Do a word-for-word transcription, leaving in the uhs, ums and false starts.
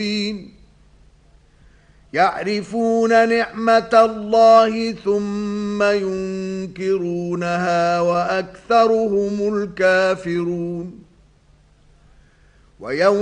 يعرفون نعمة الله ثم ينكرونها وأكثرهم الكافرون. ويوم